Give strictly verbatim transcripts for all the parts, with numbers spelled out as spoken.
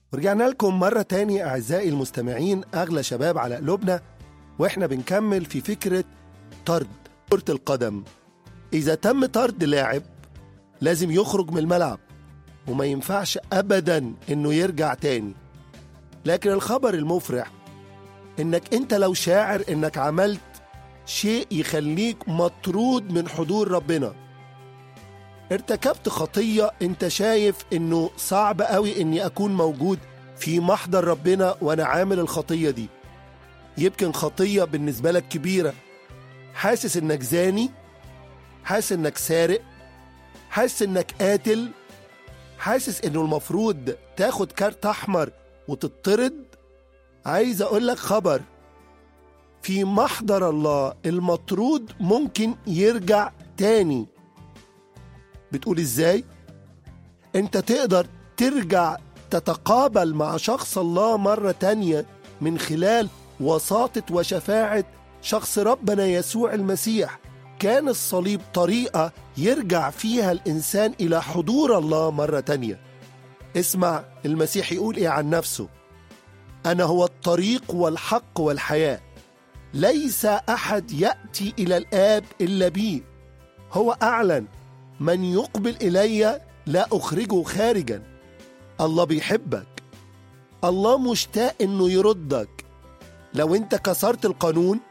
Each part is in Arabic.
ورجعنا لكم مرة تاني أعزائي المستمعين، أغلى شباب على قلوبنا، وإحنا بنكمل في فكرة طرد كرة القدم. إذا تم طرد لاعب لازم يخرج من الملعب وما ينفعش أبداً إنه يرجع تاني. لكن الخبر المفرح إنك أنت لو شاعر إنك عملت شيء يخليك مطرود من حضور ربنا، ارتكبت خطية انت شايف انه صعب قوي اني اكون موجود في محضر ربنا وانا عامل الخطية دي، يمكن خطية بالنسبة لك كبيرة، حاسس انك زاني، حاسس انك سارق، حاسس انك قاتل، حاسس انه المفروض تاخد كارت احمر وتطرد. عايز اقول لك خبر، في محضر الله المطرود ممكن يرجع تاني. بتقول ازاي؟ انت تقدر ترجع تتقابل مع شخص الله مرة تانية من خلال وساطة وشفاعة شخص ربنا يسوع المسيح. كان الصليب طريقة يرجع فيها الإنسان إلى حضور الله مرة تانية. اسمع المسيح يقول إيه عن نفسه: أنا هو الطريق والحق والحياة، ليس أحد يأتي إلى الآب إلا بي. هو أعلن: من يقبل إلي لا أخرجه خارجا. الله بيحبك، الله مشتاق إنه يردك. لو أنت كسرت القانون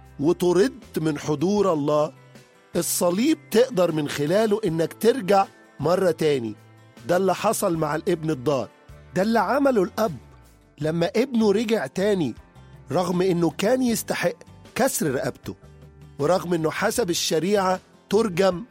وطردت من حضور الله، الصليب تقدر من خلاله إنك ترجع مرة تاني. ده اللي حصل مع الابن الضال، ده اللي عمله الأب لما ابنه رجع تاني، رغم إنه كان يستحق كسر رقبته، ورغم إنه حسب الشريعة ترجم،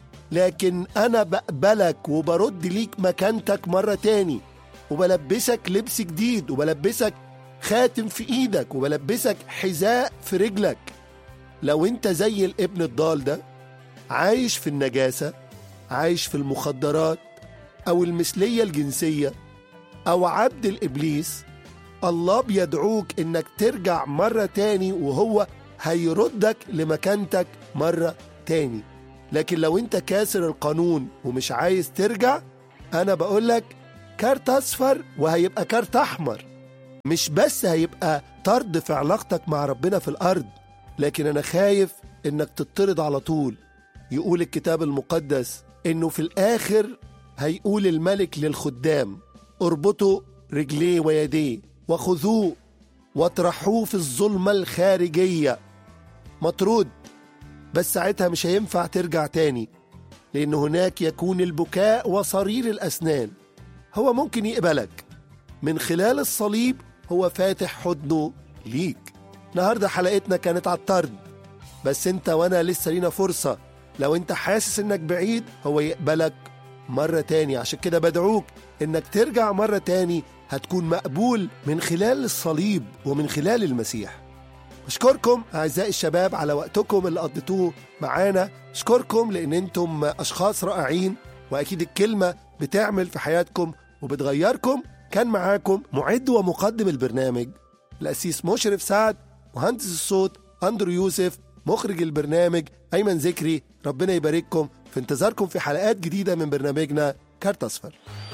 لكن أنا بقبلك وبرد ليك مكانتك مرة تاني، وبلبسك لبس جديد، وبلبسك خاتم في إيدك، وبلبسك حذاء في رجلك. لو أنت زي الابن الضال ده، عايش في النجاسة، عايش في المخدرات أو المثلية الجنسية أو عبد الإبليس، الله بيدعوك إنك ترجع مرة تاني، وهو هيردك لمكانتك مرة تاني. لكن لو انت كاسر القانون ومش عايز ترجع، انا بقولك كارت اصفر وهيبقى كارت احمر. مش بس هيبقى طرد في علاقتك مع ربنا في الارض، لكن انا خايف انك تطرد على طول. يقول الكتاب المقدس انه في الاخر هيقول الملك للخدام: اربطوا رجليه ويديه وخذوه واطرحوه في الظلمة الخارجية. مطرود، بس ساعتها مش هينفع ترجع تاني، لأن هناك يكون البكاء وصرير الأسنان. هو ممكن يقبلك من خلال الصليب، هو فاتح حضنه ليك. النهاردة حلقتنا كانت على الطرد، بس انت وانا لسه لينا فرصة. لو انت حاسس انك بعيد، هو يقبلك مرة تاني. عشان كده بدعوك انك ترجع مرة تاني، هتكون مقبول من خلال الصليب ومن خلال المسيح. أشكركم أعزائي الشباب على وقتكم اللي قضيتوه معانا. أشكركم لأن أنتم أشخاص رائعين، وأكيد الكلمة بتعمل في حياتكم وبتغيركم. كان معاكم معد ومقدم البرنامج الأسيس مشرف سعد، مهندس الصوت أندرو يوسف، مخرج البرنامج أيمن ذكري. ربنا يبارككم في انتظاركم في حلقات جديدة من برنامجنا كارت أصفر.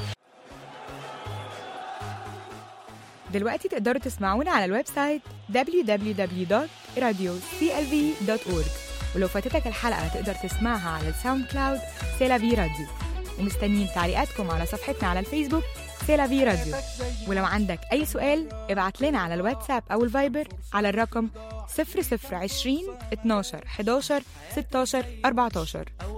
دلوقتي تقدروا تسمعونا على الويب سايت دبليو دبليو دبليو دوت راديو سي ال في دوت أورج، ولو فاتتك الحلقة تقدر تسمعها على الساوند كلاود سيلافي راديو. ومستنيين تعليقاتكم على صفحتنا على الفيسبوك سيلافي راديو. ولو عندك أي سؤال ابعت لنا على الواتساب أو الفايبر على الرقم صفر صفر عشرين اتناشر حداشر ستاشر أربعتاشر.